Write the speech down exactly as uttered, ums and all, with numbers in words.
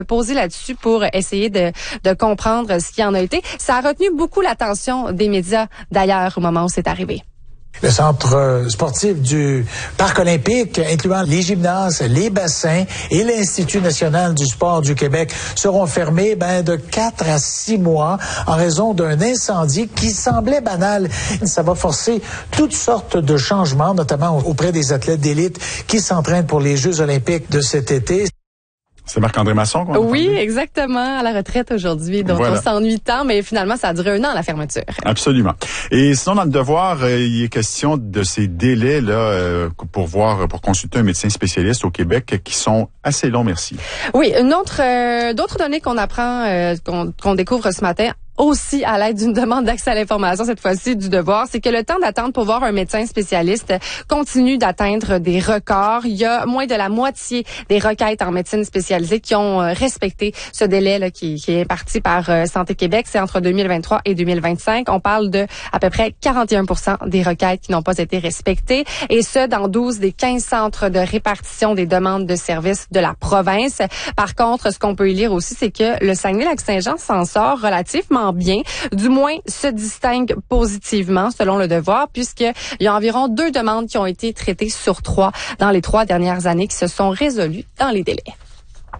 Posé là-dessus pour essayer de, de comprendre ce qui en a été. Ça a retenu beaucoup l'attention des médias d'ailleurs au moment où c'est arrivé. Le centre sportif du Parc olympique, incluant les gymnases, les bassins et l'Institut national du sport du Québec, seront fermés ben, de quatre à six mois en raison d'un incendie qui semblait banal. Ça va forcer toutes sortes de changements, notamment auprès des athlètes d'élite qui s'entraînent pour les Jeux olympiques de cet été. C'est Marc-André Masson qu'on a Oui, entendu? Exactement, à la retraite aujourd'hui. Donc, voilà. On s'ennuie tant, mais finalement, ça a duré un an, la fermeture. Absolument. Et sinon, dans le devoir, euh, il est question de ces délais là euh, pour voir, pour consulter un médecin spécialiste au Québec qui sont assez longs, merci. Oui, une autre, euh, d'autres données qu'on apprend, euh, qu'on, qu'on découvre ce matin, aussi à l'aide d'une demande d'accès à l'information, cette fois-ci du devoir, c'est que le temps d'attente pour voir un médecin spécialiste continue d'atteindre des records. Il y a moins de la moitié des requêtes en médecine spécialisée qui ont respecté ce délai là, qui, qui est imparti par euh, Santé Québec. C'est entre deux mille vingt-trois et deux mille vingt-cinq. On parle de à peu près quarante et un pour cent des requêtes qui n'ont pas été respectées, et ce, dans douze des quinze centres de répartition des demandes de services de la province. Par contre, ce qu'on peut y lire aussi, c'est que le Saguenay-Lac-Saint-Jean s'en sort relativement bien, du moins se distingue positivement selon le devoir, puisqu'il y a environ deux demandes qui ont été traitées sur trois dans les trois dernières années qui se sont résolues dans les délais.